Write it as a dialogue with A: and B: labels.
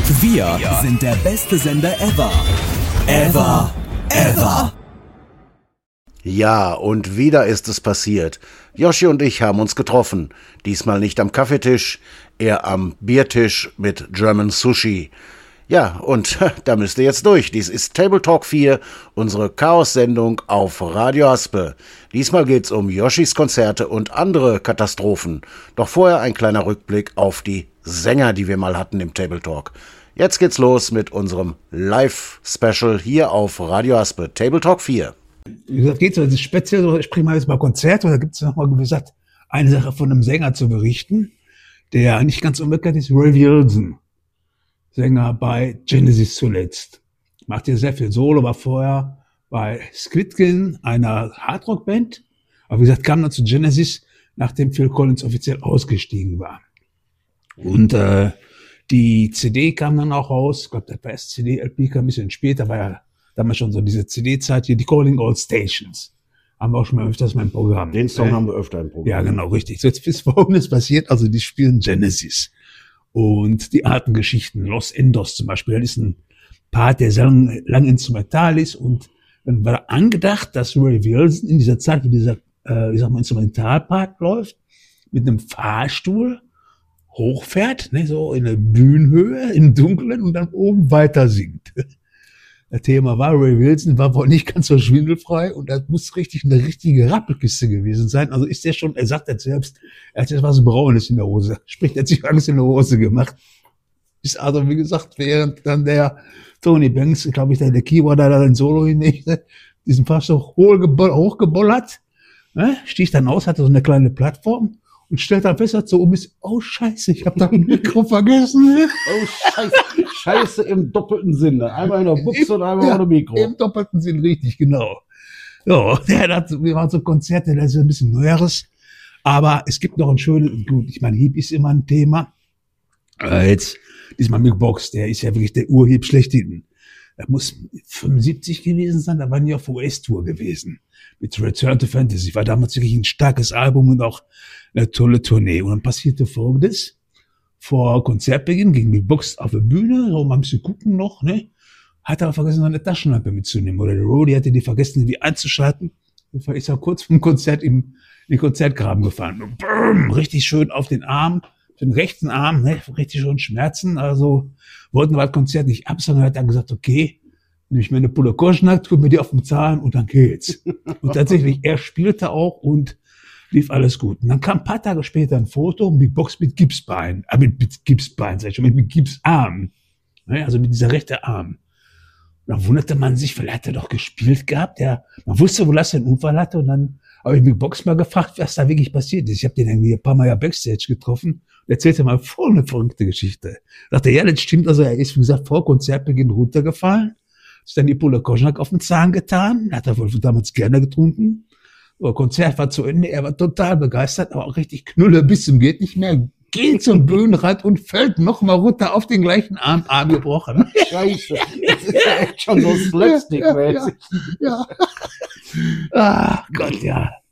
A: Wir sind der beste Sender ever. Ever. Ever.
B: Ja, und wieder ist es passiert. Yoshi und ich haben uns getroffen. Diesmal nicht am Kaffeetisch, eher am Biertisch mit German Sushi. Ja, und da müsst ihr jetzt durch. Dies ist Table Talk 4, unsere Chaos-Sendung auf Radio Haspe. Diesmal geht's um Yoshis Konzerte und andere Katastrophen. Doch vorher ein kleiner Rückblick auf die Sänger, die wir mal hatten im Table Talk. Jetzt geht's los mit unserem Live-Special hier auf Radio Haspe. Table Talk 4.
C: Wie gesagt, geht so, das ist speziell so, ich spreche mal jetzt mal Konzerte, und da gibt es nochmal, wie gesagt, eine Sache von einem Sänger zu berichten, der nicht ganz unbekannt ist, Ray Wilson. Sänger bei Genesis zuletzt. Macht hier sehr viel Solo, war vorher bei Squidkin, einer Hardrock-Band. Aber wie gesagt, kam dann zu Genesis, nachdem Phil Collins offiziell ausgestiegen war. Und die CD kam dann auch raus. Ich glaube, der erste CD, LP kam ein bisschen später, war ja damals schon so diese CD-Zeit hier, die Calling All Stations. Haben wir auch schon mal öfters mal im Programm.
B: Den Song haben wir öfter im Programm.
C: Ja, genau, richtig. So, jetzt ist Folgendes passiert, also die spielen Genesis. Und die alten Geschichten, Los Endos zum Beispiel, das ist ein Part, der lang instrumental ist, und dann war angedacht, dass Ray Wilson in dieser Zeit, wo dieser, Instrumentalpart läuft, mit einem Fahrstuhl hochfährt, ne, so in der Bühnenhöhe, im Dunkeln, und dann oben weiter singt. Das Thema war, Ray Wilson war wohl nicht ganz so schwindelfrei, und das muss richtig eine richtige Rappelkiste gewesen sein. Also ist der schon, er sagt jetzt selbst, er hat jetzt was Braunes in der Hose. Sprich, er hat sich Angst in der Hose gemacht. Ist also, wie gesagt, während dann der Tony Banks, glaube ich, der Keyboarder da ein Solo hinlegte, diesen Fahrstuhl hochgebollert, ne, stieg dann aus, hatte so eine kleine Plattform und stellt dann fest, dass so oben ist, oh Scheiße, ich habe da ein Mikro vergessen.
B: Oh Scheiße, Scheiße im doppelten Sinne. Einmal in der Buchse und einmal ohne Mikro.
C: Im doppelten Sinn, richtig, genau. Ja, wir waren so Konzerte, das ist ein bisschen Neueres. Aber es gibt noch ein schönes, gut, ich meine, Heap ist immer ein Thema. Jetzt, diesmal Mick Box, der ist ja wirklich der Urheeb schlechthin. Er muss 75 gewesen sein, da waren die auf US-Tour gewesen. Mit Return to Fantasy. War damals wirklich ein starkes Album und auch eine tolle Tournee. Und dann passierte Folgendes. Vor Konzertbeginn ging Mick Box auf der Bühne, so mal ein bisschen gucken noch, ne? Hat aber vergessen, seine Taschenlampe mitzunehmen. Oder der Roadie hatte die vergessen, irgendwie einzuschalten. Und ist er kurz vom Konzert in den Konzertgraben gefallen. Und boom, richtig schön auf den Arm, den rechten Arm, ne? Richtig schön Schmerzen. Also wollten wir das Konzert nicht absagen. Er hat dann gesagt, okay, nehme ich mir eine Pulle Koschnack, tue mir die auf den Zahn und dann geht's. Und tatsächlich, er spielte auch und lief alles gut. Und dann kam ein paar Tage später ein Foto, mit Box mit Gipsbein, mit Gipsbein, sag ich schon, mit Gipsarm. Ne? Also mit dieser rechten Arm. Und dann wunderte man sich, vielleicht hat er doch gespielt gehabt. Man wusste, wo er einen Unfall hatte, und dann habe ich mich Box mal gefragt, was da wirklich passiert ist. Ich habe den irgendwie ein paar Mal ja Backstage getroffen und erzählte mal voll eine verrückte Geschichte. Ich dachte, ja, das stimmt, also er ist, wie gesagt, vor Konzertbeginn runtergefallen, hat sich dann die Pulle Koschnack auf den Zahn getan, hat er wohl damals gerne getrunken. Das Konzert war zu Ende, er war total begeistert, aber auch richtig Knülle bis zum geht nicht mehr, geht zum Bühnenrand und fällt noch mal runter auf den gleichen Arm gebrochen.
B: Scheiße, das ist ja echt schon so Slapstick-mäßig.
C: Ja. Ah, Gott, ja.